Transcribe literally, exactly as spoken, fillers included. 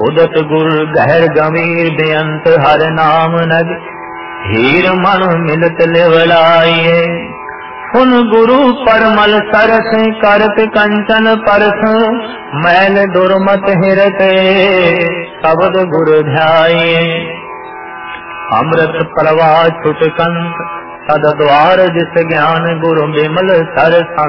उदत गुर गहर गंभीर बेअंत हर नाम नग हीर मन मिलत लिवलाइए उन गुरु परमल सरस करत कंचन परस मैल दुर्मत हिरत शब्द गुरु ध्याये अमृत प्रवाह छुट कंत सद द्वार जिस ज्ञान गुरु बिमल सर